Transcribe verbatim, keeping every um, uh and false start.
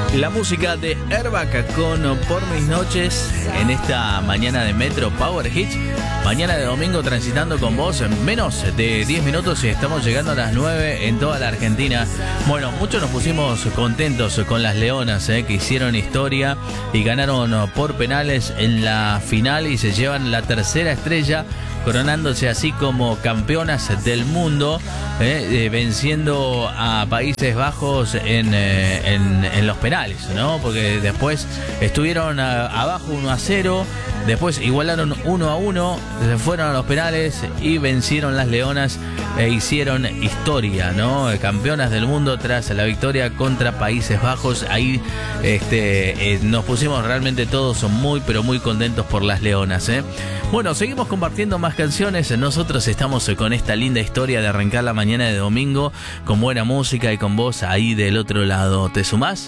La música de Airbag con Por Mis Noches en esta mañana de Metro Power Hits. Mañana de domingo transitando con vos en menos de diez minutos y estamos llegando a las nueve en toda la Argentina. Bueno, muchos nos pusimos contentos con las Leonas eh, que hicieron historia y ganaron por penales en la final y se llevan la tercera estrella, coronándose así como campeonas del mundo, eh, eh, venciendo a Países Bajos en, eh, en, en los penales, ¿no? Porque después estuvieron a, abajo uno a cero, después igualaron uno a uno, se fueron a los penales y vencieron las Leonas e hicieron historia, ¿no? Campeonas del mundo tras la victoria contra Países Bajos. Ahí este, eh, nos pusimos realmente todos muy, pero muy contentos por las Leonas, ¿eh? Bueno, seguimos compartiendo más canciones. Nosotros estamos con esta linda historia de arrancar la mañana de domingo con buena música y con vos ahí del otro lado. ¿Te sumás?